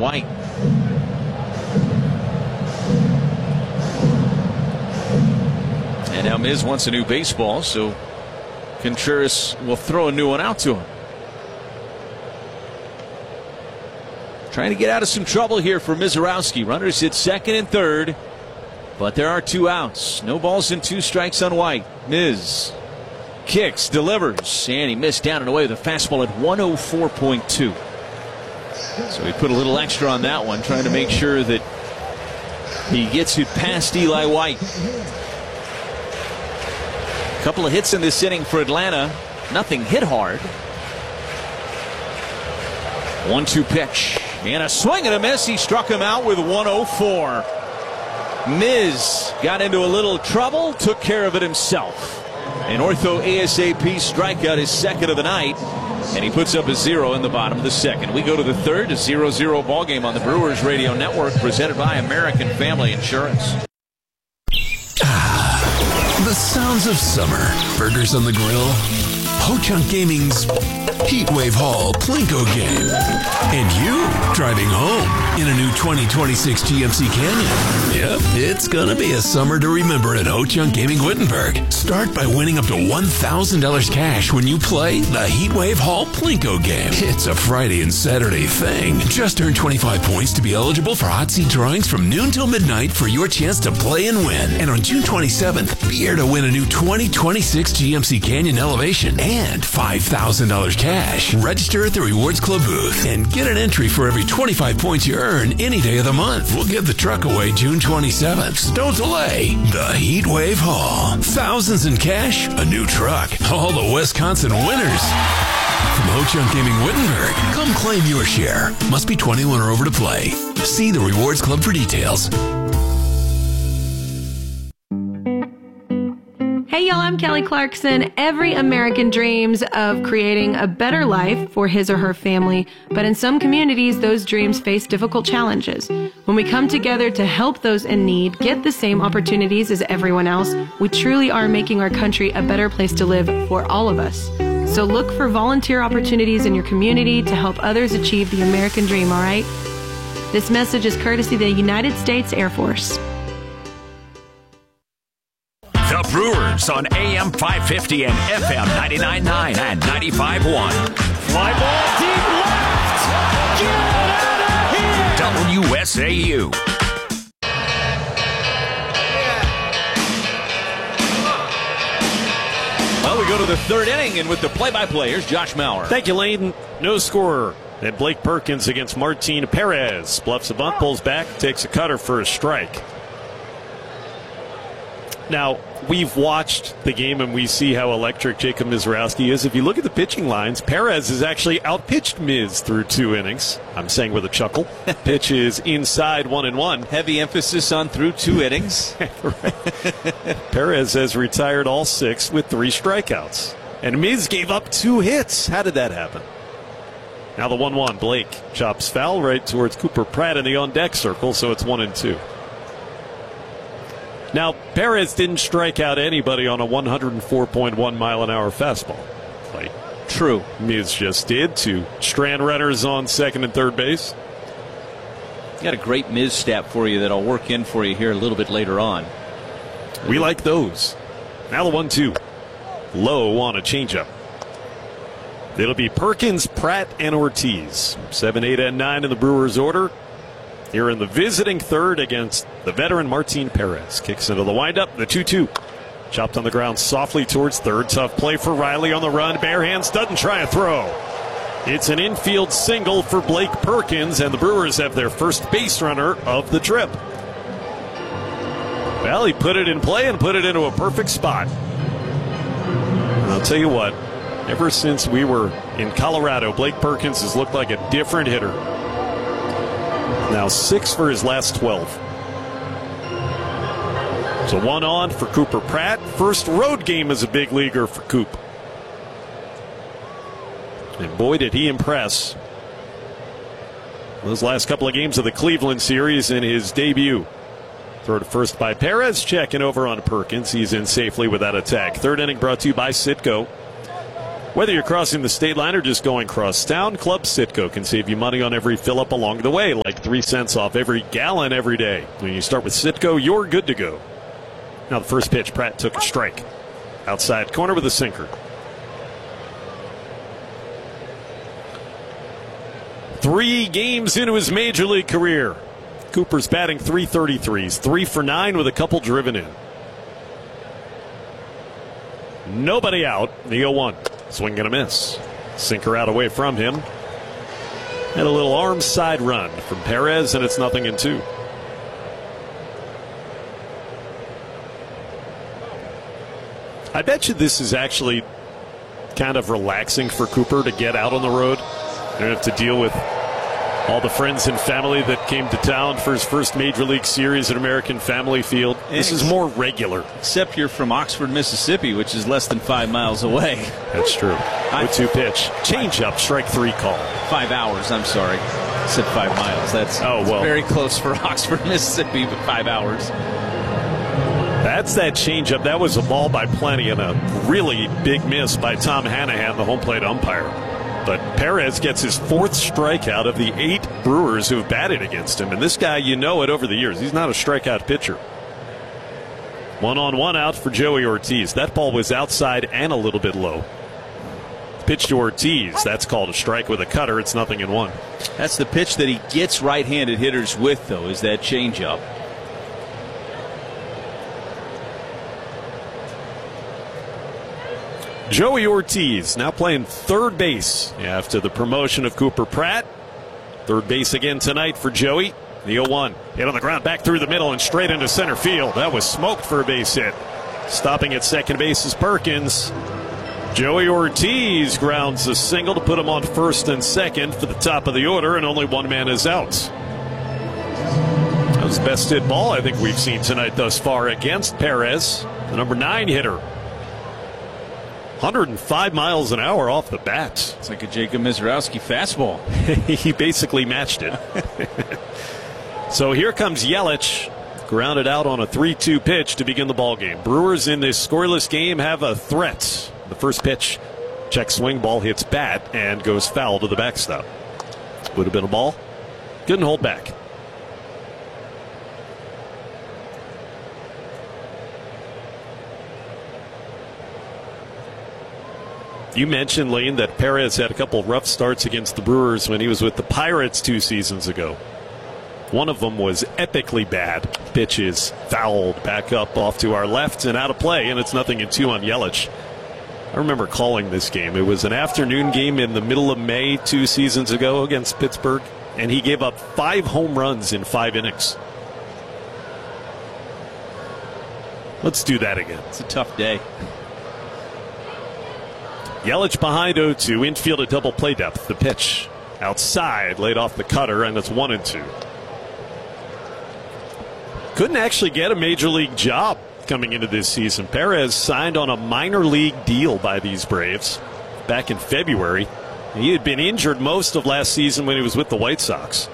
White. And now Miz wants a new baseball, so Contreras will throw a new one out to him. Trying to get out of some trouble here for Mizorowski. Runners at second and third, but there are 2 outs. No balls and 2 strikes on White. Miz kicks, delivers, and he missed down and away with a fastball at 104.2. So he put a little extra on that one, trying to make sure that he gets it past Eli White. A couple of hits in this inning for Atlanta. Nothing hit hard. 1-2 pitch. And a swing and a miss. He struck him out with 104. Miz got into a little trouble, took care of it himself. An ortho ASAP strikeout, his second of the night, and he puts up a 0 in the bottom of the second. We go to the third, a 0-0 ball game on the Brewers Radio Network, presented by American Family Insurance. The sounds of summer. Burgers on the grill. Ho-Chunk Gaming's Heatwave Hall Plinko game. And you driving home in a new 2026 GMC Canyon. Yep, it's gonna be a summer to remember at Ho-Chunk Gaming Wittenberg. Start by winning up to $1,000 cash when you play the Heatwave Hall Plinko game. It's a Friday and Saturday thing. Just earn 25 points to be eligible for hot seat drawings from noon till midnight for your chance to play and win. And on June 27th, be here to win a new 2026 GMC Canyon Elevation and $5,000 cash. Register at the Rewards Club booth and get an entry for every 25 points you earn any day of the month. We'll give the truck away June 27th. So don't delay. The Heatwave Hall. Thousands in cash, a new truck. All the Wisconsin winners. From Ho-Chunk Gaming Wittenberg, come claim your share. Must be 21 or over to play. See the Rewards Club for details. Hey y'all, I'm Kelly Clarkson. Every American dreams of creating a better life for his or her family, but in some communities, those dreams face difficult challenges. When we come together to help those in need get the same opportunities as everyone else, we truly are making our country a better place to live for all of us. So look for volunteer opportunities in your community to help others achieve the American dream, all right? This message is courtesy of the United States Air Force. The Brewers on AM 550 and FM 99.9 and 95.1. Fly ball deep left. Get out of here. WSAU. Well, we go to the third inning, and with the play-by-play, here's Josh Maurer. Thank you, Lane. No scorer. And Blake Perkins against Martin Perez. Bluffs a bunt, pulls back, takes a cutter for a strike. Now, we've watched the game and we see how electric Jacob Mizorowski is. If you look at the pitching lines, Perez has actually outpitched Miz through 2 innings. I'm saying with a chuckle. Pitch is inside 1-1. Heavy emphasis on through 2 innings. Perez has retired all 6 with 3 strikeouts. And Miz gave up 2 hits. How did that happen? Now the 1-1. Blake chops foul right towards Cooper Pratt in the on-deck circle, so it's 1-2. Now, Perez didn't strike out anybody on a 104.1 mile an hour fastball. Like True. Miz just did to strand runners on second and third base. Got a great Miz stat for you that I'll work in for you here a little bit later on. We like those. Now the 1-2. Low on a changeup. It'll be Perkins, Pratt, and Ortiz. 7, 8, and 9 in the Brewers' order. Here in the visiting third against the veteran Martin Perez. Kicks into the windup, the 2-2. Chopped on the ground softly towards third. Tough play for Riley on the run. Bare hands, doesn't try a throw. It's an infield single for Blake Perkins, and the Brewers have their first base runner of the trip. Well, he put it in play and put it into a perfect spot. And I'll tell you what, ever since we were in Colorado, Blake Perkins has looked like a different hitter. Now 6 for his last 12. So 1 on for Cooper Pratt. First road game as a big leaguer for Coop. And boy, did he impress. Those last couple of games of the Cleveland series in his debut. Throw to first by Perez, checking over on Perkins. He's in safely without a tag. Third inning brought to you by Citgo. Whether you're crossing the state line or just going cross town, Club Citgo can save you money on every fill-up along the way, like 3 cents off every gallon every day. When you start with Citgo, you're good to go. Now the first pitch, Pratt took a strike. Outside corner with a sinker. 3 games into his major league career. Cooper's batting .333. He's 3 for 9 with a couple driven in. Nobody out. The 0-1. Swing and a miss. Sinker out away from him. And a little arm side run from Perez, and it's 0-2. I bet you this is actually kind of relaxing for Cooper to get out on the road. You don't have to deal with all the friends and family that came to town for his first Major League Series at American Family Field. This is more regular. Except you're from Oxford, Mississippi, which is less than 5 miles away. That's true. 0-2 pitch. Change up, strike 3 call. 5 hours, I'm sorry. I said 5 miles. That's very close for Oxford, Mississippi, but 5 hours. That's that changeup. That was a ball by Plenty and a really big miss by Tom Hanahan, the home plate umpire. But Perez gets his 4th strikeout of the 8 Brewers who have batted against him. And this guy, you know it over the years. He's not a strikeout pitcher. 1-on-1 out for Joey Ortiz. That ball was outside and a little bit low. Pitch to Ortiz. That's called a strike with a cutter. It's 0-1. That's the pitch that he gets right-handed hitters with, though, is that changeup. Joey Ortiz now playing third base after the promotion of Cooper Pratt. Third base again tonight for Joey. The 0-1. Hit on the ground, back through the middle and straight into center field. That was smoked for a base hit. Stopping at second base is Perkins. Joey Ortiz grounds a single to put him on first and second for the top of the order, and only one man is out. That was the best hit ball I think we've seen tonight thus far against Perez, the number 9 hitter. 105 miles an hour off the bat. It's like a Jacob Mizorowski fastball. He basically matched it. So here comes Yelich, grounded out on a 3-2 pitch to begin the ball game. Brewers in this scoreless game have a threat. The first pitch, check swing, ball hits bat and goes foul to the backstop. Would have been a ball. Couldn't hold back. You mentioned, Lane, that Perez had a couple of rough starts against the Brewers when he was with the Pirates 2 seasons ago. One of them was epically bad. Pitch is fouled back up off to our left and out of play, and it's 0-2 on Yelich. I remember calling this game. It was an afternoon game in the middle of May 2 seasons ago against Pittsburgh, and he gave up 5 home runs in 5 innings. Let's do that again. It's a tough day. Yelich behind 0-2. Infield at double play depth. The pitch outside, laid off the cutter, and it's 1-2. Couldn't actually get a major league job coming into this season. Perez signed on a minor league deal by these Braves back in February. He had been injured most of last season when he was with the White Sox.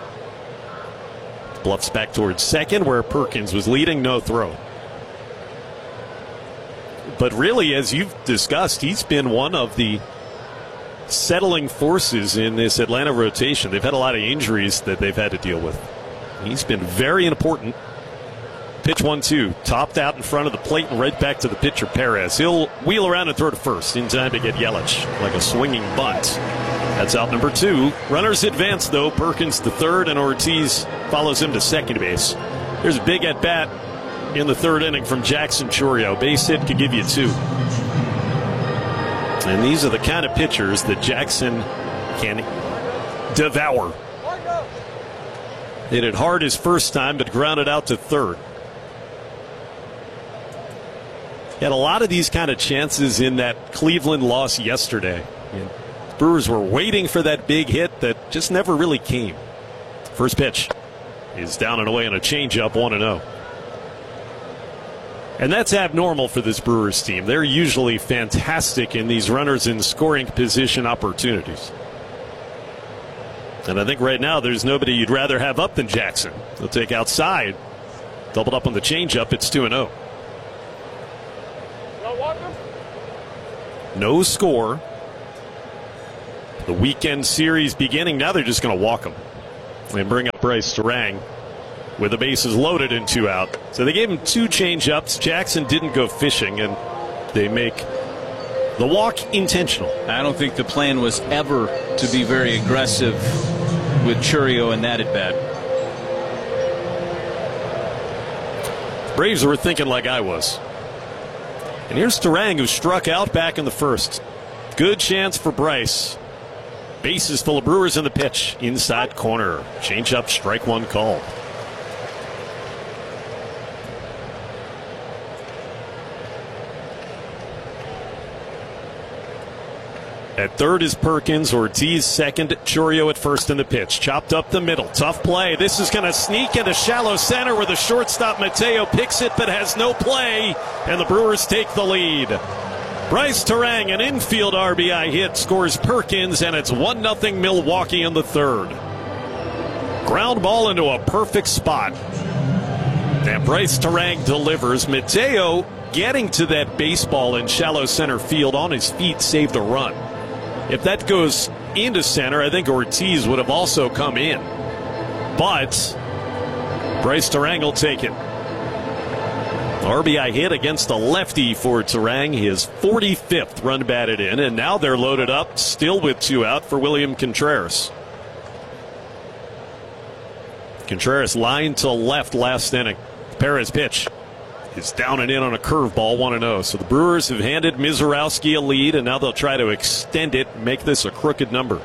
Bluffs back towards second where Perkins was leading. No throw. But really, as you've discussed, he's been one of the settling forces in this Atlanta rotation. They've had a lot of injuries that they've had to deal with. He's been very important. Pitch 1-2, topped out in front of the plate and right back to the pitcher, Perez. He'll wheel around and throw to first in time to get Yelich like a swinging bunt. That's out number 2. Runners advance, though. Perkins to third, and Ortiz follows him to second base. Here's a big at-bat in the 3rd inning from Jackson Chourio. Base hit could give you 2. And these are the kind of pitchers that Jackson can devour. Hit it hard his first time, but grounded out to third. He had a lot of these kind of chances in that Cleveland loss yesterday. And Brewers were waiting for that big hit that just never really came. First pitch is down and away on a changeup, 1-0. And that's abnormal for this Brewers team. They're usually fantastic in these runners in scoring position opportunities. And I think right now there's nobody you'd rather have up than Jackson. They'll take outside. Doubled up on the changeup. It's 2-0. No score. the weekend series beginning. Now they're just going to walk him and bring up Bryce Turang with the bases loaded and 2 out. So they gave him 2 change-ups. Jackson didn't go fishing, and they make the walk intentional. I don't think the plan was ever to be very aggressive with Chourio and that at bat. Braves were thinking like I was. And here's Turang, who struck out back in the first. Good chance for Bryce. Bases full of Brewers in the pitch. Inside corner. Change up, strike one call. At third is Perkins. Ortiz second. Chourio at first in the pitch. Chopped up the middle. Tough play. This is going to sneak into shallow center where the shortstop Mateo picks it but has no play. And the Brewers take the lead. Bryce Turang, an infield RBI hit, scores Perkins, and it's 1-0 Milwaukee in the third. Ground ball into a perfect spot. And Bryce Turang delivers. Mateo getting to that baseball in shallow center field on his feet saved a run. If that goes into center, I think Ortiz would have also come in. But Bryce Turang will take it. RBI hit against a lefty for Turang, his 45th run batted in, and now they're loaded up, still with 2 out for William Contreras. Contreras lined to left last inning. Perez pitch is down and in on a curveball, 1-0. So the Brewers have handed Mizorowski a lead, and now they'll try to extend it and make this a crooked number.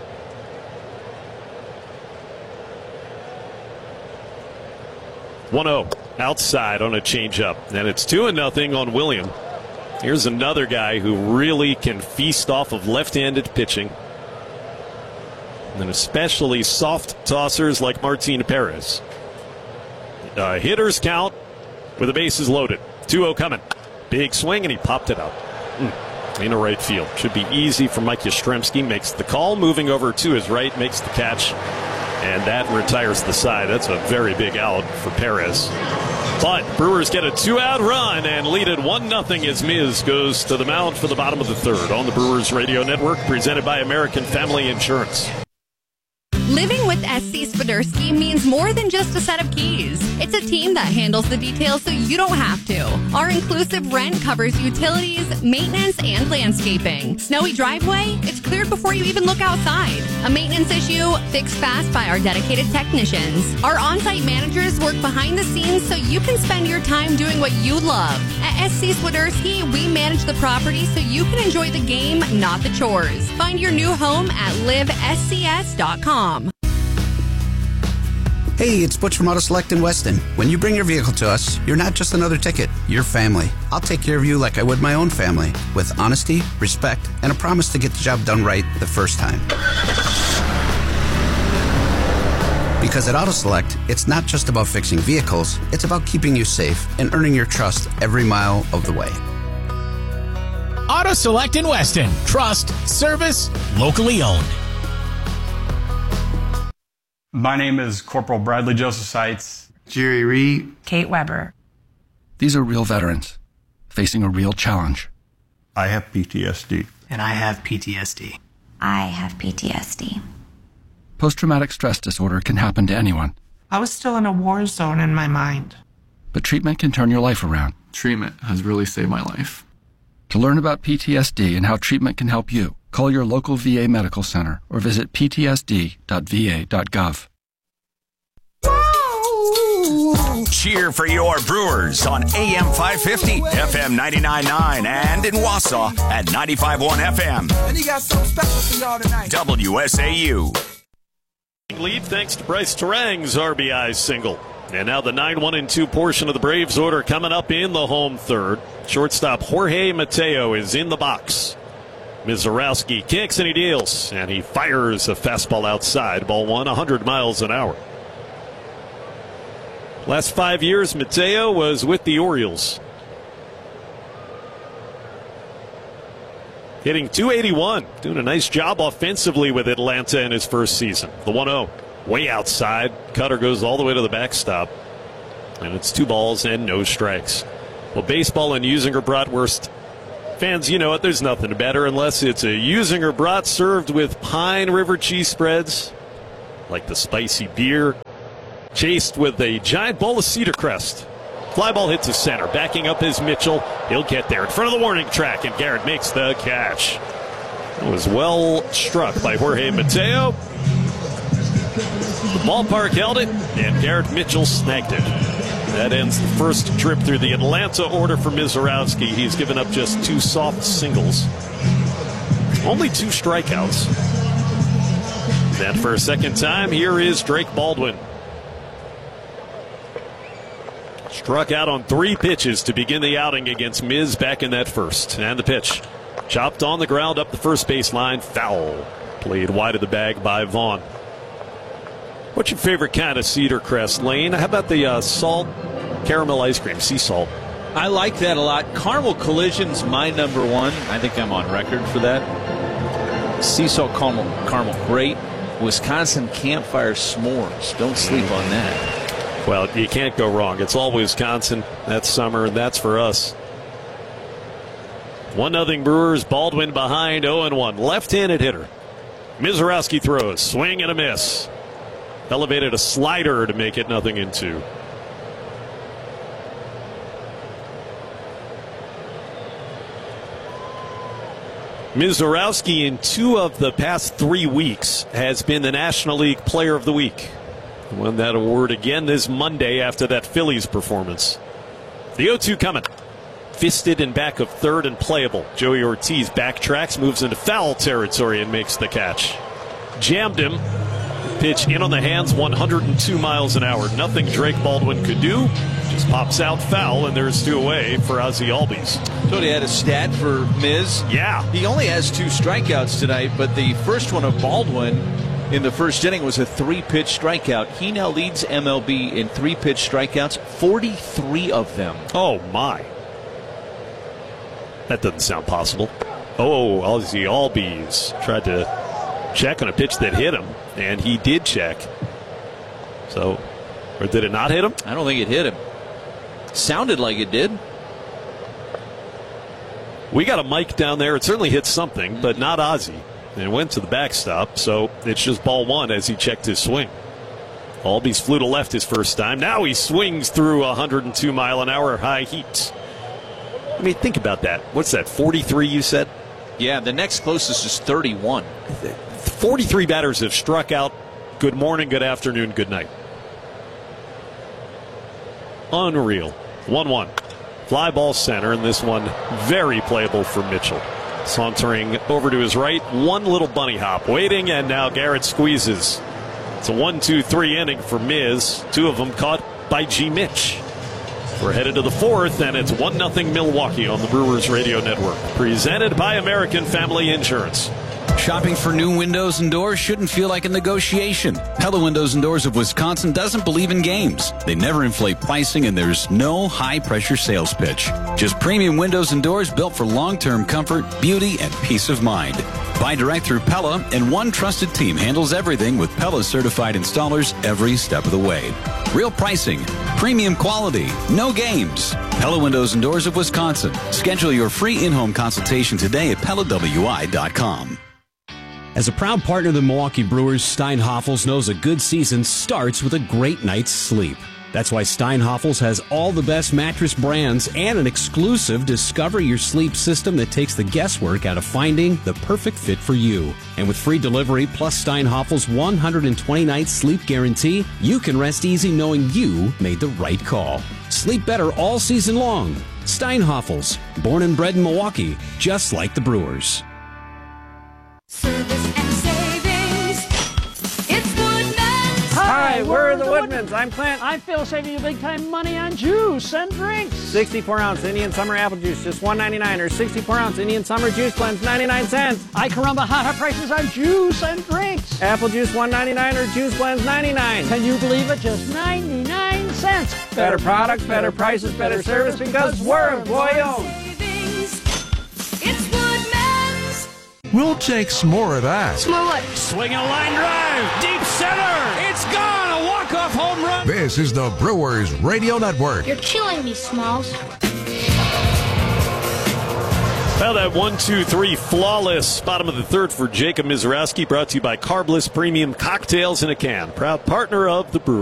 Outside on a changeup. And it's 2-0 on William. Here's another guy who really can feast off of left-handed pitching. And especially soft tossers like Martin Perez. Hitters count with the bases loaded. 2-0 coming. Big swing, and he popped it out. In a right field. Should be easy for Mike Yastrzemski. Makes the call, moving over to his right, makes the catch. And that retires the side. That's a very big out for Perez. But Brewers get a 2-out run and lead it 1-0 as Miz goes to the mound for the bottom of the third on the Brewers Radio Network, presented by American Family Insurance. Living with SC Swiderski means more than just a set of keys. It's a team that handles the details so you don't have to. Our inclusive rent covers utilities, maintenance, and landscaping. Snowy driveway? It's cleared before you even look outside. A maintenance issue? Fixed fast by our dedicated technicians. Our on-site managers work behind the scenes so you can spend your time doing what you love. At SC Swiderski, we manage the property so you can enjoy the game, not the chores. Find your new home at livescs.com. Hey, it's Butch from Auto Select in Weston. When you bring your vehicle to us, you're not just another ticket, you're family. I'll take care of you like I would my own family, with honesty, respect, and a promise to get the job done right the first time. Because at Auto Select, it's not just about fixing vehicles, it's about keeping you safe and earning your trust every mile of the way. Auto Select in Weston. Trust, service, locally owned. My name is Corporal Bradley Joseph Seitz. Jerry Reed. Kate Weber. These are real veterans facing a real challenge. I have PTSD. And I have PTSD. I have PTSD. Post-traumatic stress disorder can happen to anyone. I was still in a war zone in my mind. But treatment can turn your life around. Treatment has really saved my life. To learn about PTSD and how treatment can help you, call your local VA medical center or visit ptsd.va.gov. Cheer for your Brewers on AM 550, FM 99.9, and in Wausau at 95.1 FM. And you got something special for y'all tonight. WSAU. Lead thanks to Bryce Turang's RBI single. And now the 9-1-2 portion of the Braves order coming up in the home third. Shortstop Jorge Mateo is in the box. Mizorowski kicks and he deals, and he fires a fastball outside. Ball one, 100 miles an hour. Last 5 years, Mateo was with the Orioles. Hitting .281, doing a nice job offensively with Atlanta in his first season. The 1-0, way outside. Cutter goes all the way to the backstop. And it's 2 balls and no strikes. Well, baseball and Usinger Bratwurst fans, you know what? There's nothing better unless it's a Usinger brat served with Pine River cheese spreads, like the spicy beer, chased with a giant bowl of Cedar Crest. Fly ball hits the center. Backing up is Mitchell. He'll get there in front of the warning track, and Garrett makes the catch. It was well struck by Jorge Mateo. The ballpark held it, and Garrett Mitchell snagged it. That ends the first trip through the Atlanta order for Mizorowski. He's given up just 2 soft singles. Only 2 strikeouts. Then for a second time, here is Drake Baldwin. Struck out on 3 pitches to begin the outing against Miz back in that first. And the pitch. Chopped on the ground up the first baseline. Foul. Played wide of the bag by Vaughn. What's your favorite kind of Cedar Crest, Lane? How about the salt caramel ice cream, sea salt? I like that a lot. Caramel Collision's my number 1. I think I'm on record for that. Sea salt caramel, great. Wisconsin Campfire S'mores. Don't sleep on that. Well, you can't go wrong. It's all Wisconsin. That's summer, and that's for us. 1-0 Brewers. Baldwin behind, 0-1. Left-handed hitter. Mizorowski throws. Swing and a miss. Elevated a slider to make it 0-2. Mizorowski in 2 of the past 3 weeks has been the National League Player of the Week. He won that award again this Monday after that Phillies performance. The 0-2 coming. Fisted in back of third and playable. Joey Ortiz backtracks, moves into foul territory, and makes the catch. Jammed him. Pitch in on the hands, 102 miles an hour. Nothing Drake Baldwin could do. Just pops out foul, and there's 2 away for Ozzie Albies. Tony had a stat for Miz. Yeah. He only has 2 strikeouts tonight, but the first one of Baldwin in the first inning was a 3-pitch strikeout. He now leads MLB in 3-pitch strikeouts, 43 of them. Oh, my. That doesn't sound possible. Oh, Ozzie Albies tried to check on a pitch that hit him, and he did check. So, or did it not hit him? I don't think it hit him. Sounded like it did. We got a mic down there. It certainly hit something, but not Ozzie. And it went to the backstop, so it's just ball 1 as he checked his swing. Albies flew to left his first time. Now he swings through 102 mile an hour high heat. I mean, think about that. What's that, 43 you said? Yeah, the next closest is 31. 43 batters have struck out. Good morning, good afternoon, good night. Unreal. 1-1. Fly ball center, and this one very playable for Mitchell. Sauntering over to his right, 1 little bunny hop waiting, and now Garrett squeezes. It's a 1-2-3 inning for Miz. 2 of them caught by G. Mitch. We're headed to the 4th, and it's 1-0 Milwaukee on the Brewers Radio Network. Presented by American Family Insurance. Shopping for new windows and doors shouldn't feel like a negotiation. Pella Windows and Doors of Wisconsin doesn't believe in games. They never inflate pricing, and there's no high-pressure sales pitch. Just premium windows and doors built for long-term comfort, beauty, and peace of mind. Buy direct through Pella, and one trusted team handles everything with Pella certified installers every step of the way. Real pricing, premium quality, no games. Pella Windows and Doors of Wisconsin. Schedule your free in-home consultation today at PellaWI.com. As a proud partner of the Milwaukee Brewers, Steinhoffels knows a good season starts with a great night's sleep. That's why Steinhoffels has all the best mattress brands and an exclusive Discover Your Sleep system that takes the guesswork out of finding the perfect fit for you. And with free delivery plus Steinhoffels' 120-night sleep guarantee, you can rest easy knowing you made the right call. Sleep better all season long. Steinhoffels, born and bred in Milwaukee, just like the Brewers. Service and savings. It's Woodman's. Hi, we're the Woodmans. I'm Clint. I'm Phil, saving you big time money on juice and drinks. 64-ounce Indian Summer apple juice, just $1.99, or 64-ounce Indian Summer juice blends, 99 cents. Ay caramba, hot prices on juice and drinks. Apple juice $1.99 or juice blends 99. Can you believe it? Just 99 cents. Better products, better prices, better service, because we're employee-owned. It's Woodman's. We'll take some more of that. Some more what? Swing a line drive, deep center. It's gone. A walk-off home run. This is the Brewers Radio Network. You're killing me, Smalls. Well, that 1-2-3 flawless bottom of the third for Jacob Misiorowski, brought to you by Carbless Premium Cocktails in a Can, proud partner of the Brewers.